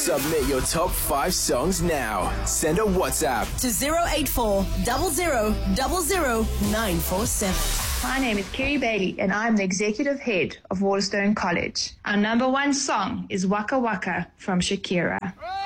Submit your top 5 songs now. Send a WhatsApp to 084 00 947. My name is Kerry Bailey, and I'm the executive head of Waterstone College. Our number one song is Waka Waka from Shakira.